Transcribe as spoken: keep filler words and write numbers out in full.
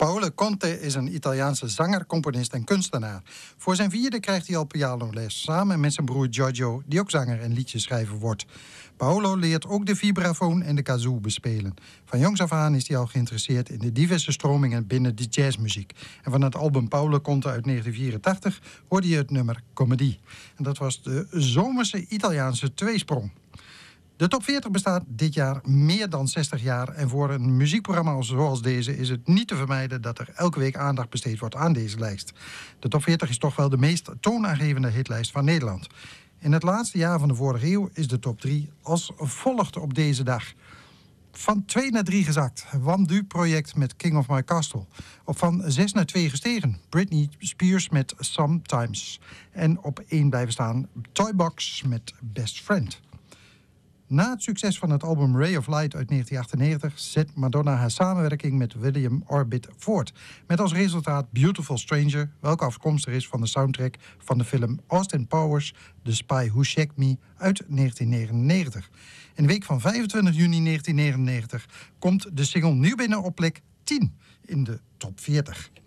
Paolo Conte is een Italiaanse zanger, componist en kunstenaar. Voor zijn vierde krijgt hij al pianoles, samen met zijn broer Giorgio, die ook zanger en liedjeschrijver wordt. Paolo leert ook de vibrafoon en de kazoo bespelen. Van jongs af aan is hij al geïnteresseerd in de diverse stromingen binnen de jazzmuziek. En van het album Paolo Conte uit negentien vierentachtig hoorde je het nummer Comedy. En dat was de zomerse Italiaanse tweesprong. De top veertig bestaat dit jaar meer dan zestig jaar en voor een muziekprogramma zoals deze is het niet te vermijden dat er elke week aandacht besteed wordt aan deze lijst. De top veertig is toch wel de meest toonaangevende hitlijst van Nederland. In het laatste jaar van de vorige eeuw is de top drie als volgt op deze dag. Van twee naar drie gezakt, Wamdu-project met King of My Castle. Op van zes naar twee gestegen, Britney Spears met Sometimes. En op één blijven staan, Toybox met Best Friend. Na het succes van het album Ray of Light uit negentien achtennegentig zet Madonna haar samenwerking met William Orbit voort. Met als resultaat Beautiful Stranger, welke afkomstig is van de soundtrack van de film Austin Powers, The Spy Who Shagged Me uit negentien negenennegentig. In de week van vijfentwintig juni negentien negenennegentig komt de single nu binnen op plek tien in de top veertig.